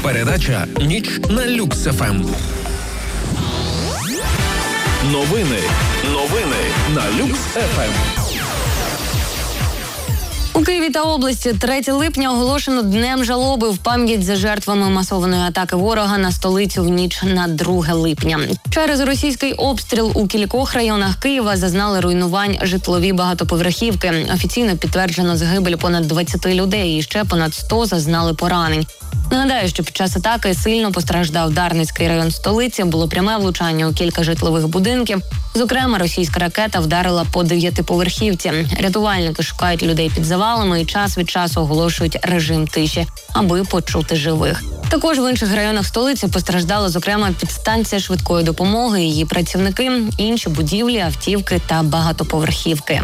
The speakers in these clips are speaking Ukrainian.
Передача «Ніч на Люкс ФМ». Новини на Люкс ФМ. У Києві та області 3 липня оголошено Днем жалоби в пам'ять за жертвами масованої атаки ворога на столицю в ніч на 2 липня. Через російський обстріл у кількох районах Києва зазнали руйнувань житлові багатоповерхівки. Офіційно підтверджено загибель понад 20 людей і ще понад 100 зазнали поранень. Нагадаю, що під час атаки сильно постраждав Дарницький район столиці, було пряме влучання у кілька житлових будинків. Зокрема, російська ракета вдарила по 9-поверхівці. Рятувальники шукають людей під завалами і час від часу оголошують режим тиші, аби почути живих. Також в інших районах столиці постраждала, зокрема, підстанція швидкої допомоги, її працівники, інші будівлі, автівки та багатоповерхівки.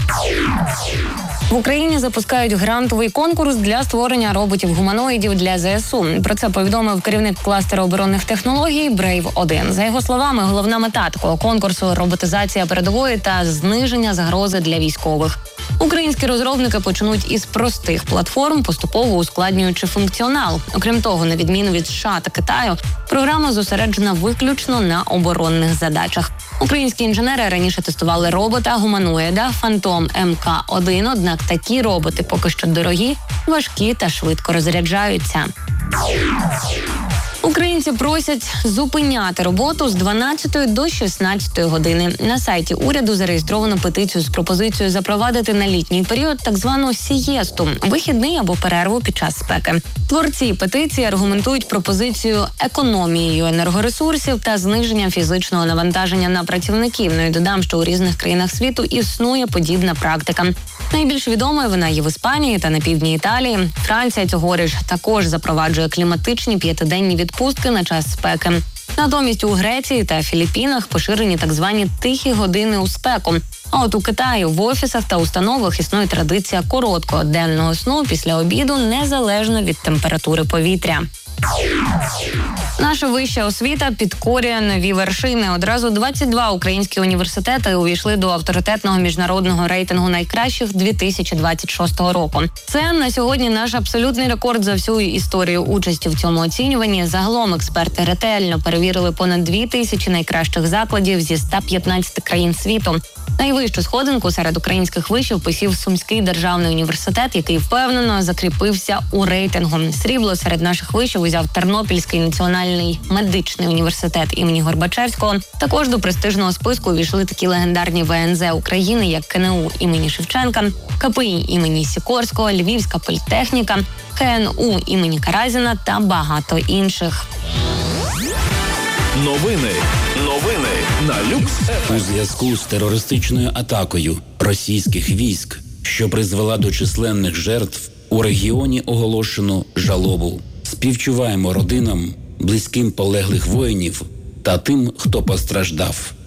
В Україні запускають грантовий конкурс для створення роботів-гуманоїдів для ЗСУ. Про це повідомив керівник кластеру оборонних технологій Brave-1. За його словами, головна мета такого конкурсу – роботизація передової та зниження загрози для військових. Українські розробники почнуть із простих платформ, поступово ускладнюючи функціонал. Окрім того, на відміну від США та Китаю, програма зосереджена виключно на оборонних задачах. Українські інженери раніше тестували робота-гуманоїда Phantom MK1, однак такі роботи поки що дорогі, важкі та швидко розряджаються. Українці просять зупиняти роботу з 12 до 16 години. На сайті уряду зареєстровано петицію з пропозицією запровадити на літній період так звану сієсту – вихідний або перерву під час спеки. Творці петиції аргументують пропозицію економією енергоресурсів та зниженням фізичного навантаження на працівників. Ну і додам, що у різних країнах світу існує подібна практика. Найбільш відомою вона є в Іспанії та на півдні Італії. Франція цьогоріч також запроваджує кліматичні 5-денні відпустки на час спеки. Натомість у Греції та Філіппінах поширені так звані тихі години у спеку. А от у Китаї в офісах та установах існує традиція короткого денного сну після обіду незалежно від температури повітря. Наша вища освіта підкорює нові вершини. Одразу 22 українські університети увійшли до авторитетного міжнародного рейтингу найкращих 2026 року. Це на сьогодні наш абсолютний рекорд за всю історію участі в цьому оцінюванні. Загалом експерти ретельно перевірили понад 2000 найкращих закладів зі 115 країн світу. Найвищу сходинку серед українських вишів посів Сумський державний університет, який впевнено закріпився у рейтингу. Срібло серед наших вишів узяв Тернопільський національний медичний університет імені Горбачевського. Також до престижного списку увійшли такі легендарні ВНЗ України, як КНУ імені Шевченка, КПІ імені Сікорського, Львівська політехніка, КНУ імені Каразіна та багато інших. Новини на Люкс ФМ. У зв'язку з терористичною атакою російських військ, що призвела до численних жертв, у регіоні оголошено жалобу. Співчуваємо родинам, близьким полеглих воїнів та тим, хто постраждав.